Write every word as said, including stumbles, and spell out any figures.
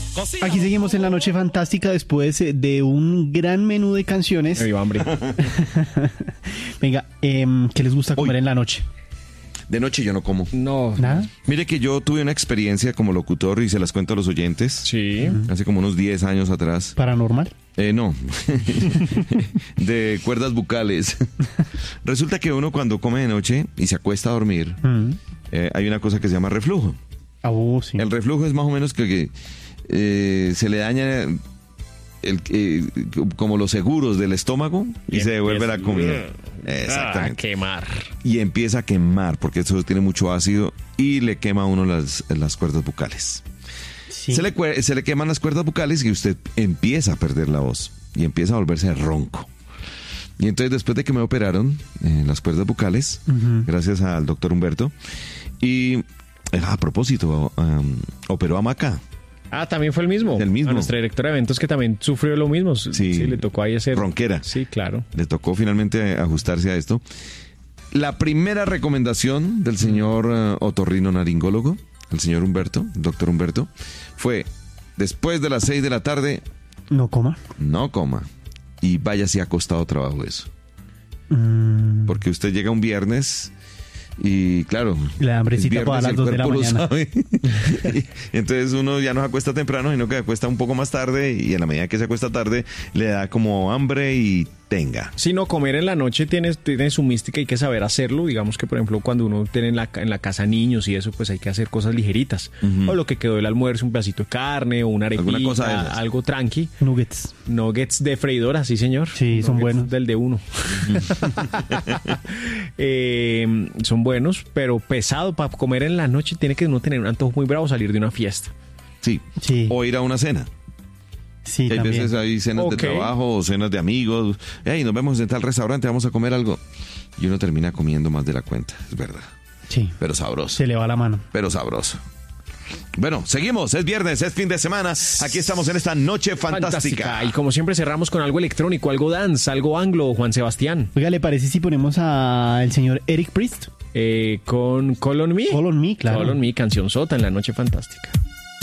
Aquí seguimos en la noche fantástica después de un gran menú de canciones. Me dio hambre. Venga, eh, ¿qué les gusta comer Hoy. en la noche? De noche yo no como. No. ¿Nada? Mire que yo tuve una experiencia como locutor y se las cuento a los oyentes. Sí. Hace como unos diez años atrás. ¿Paranormal? Eh, no. De cuerdas bucales. Resulta que uno cuando come de noche y se acuesta a dormir, uh-huh. eh, hay una cosa que se llama reflujo. Ah, oh, sí. El reflujo es más o menos que, que eh, se le daña el, eh, como los seguros del estómago y, y se devuelve la comida. Exactamente. A quemar. Y empieza a quemar porque eso tiene mucho ácido y le quema a uno las, las cuerdas bucales. Sí. Se, le, se le queman las cuerdas bucales y usted empieza a perder la voz y empieza a volverse ronco. Y entonces después de que me operaron eh, las cuerdas bucales, uh-huh. gracias al doctor Humberto, y a propósito, um, operó a Maca. Ah, también fue el mismo. El mismo. A nuestra directora de eventos que también sufrió lo mismo. Sí, sí le tocó ahí hacer... Ronquera. Sí, claro. Le tocó finalmente ajustarse a esto. La primera recomendación del señor uh, otorrino naringólogo, el señor Humberto, el doctor Humberto, fue después de las seis de la tarde... No coma. No coma. Y váyase acostado trabajo eso. Mm. Porque usted llega un viernes... Y claro, la hambrecita para las dos de la mañana. Entonces uno ya no se acuesta temprano, sino que se acuesta un poco más tarde y en la medida que se acuesta tarde le da como hambre y tenga. Si no, comer en la noche tiene, tiene su mística y hay que saber hacerlo. Digamos que, por ejemplo, cuando uno tiene en la, en la casa niños y eso, pues hay que hacer cosas ligeritas. Uh-huh. O lo que quedó del almuerzo, un pedacito de carne o una arepita, cosa algo tranqui. Nuggets. Nuggets de freidora, sí señor. Sí, Nuggets son buenos. Del de uno. eh, son buenos, pero pesado para comer en la noche. Tiene que uno tener un antojo muy bravo, salir de una fiesta. Sí, sí. O ir a una cena. Sí, hay también. veces hay cenas okay. de trabajo o cenas de amigos. Hey, nos vemos en tal restaurante, vamos a comer algo. Y uno termina comiendo más de la cuenta, es verdad. Sí. Pero sabroso. Se le va la mano. Pero sabroso. Bueno, seguimos, es viernes, es fin de semana. Aquí estamos en esta noche fantástica. fantástica. Y como siempre cerramos con algo electrónico, algo dance, algo anglo, Juan Sebastián. Oiga, ¿le parece si ponemos al señor Eric Priest? Eh, con Call on Me. Call on Me, claro. Call on Me, canción sota en la noche fantástica.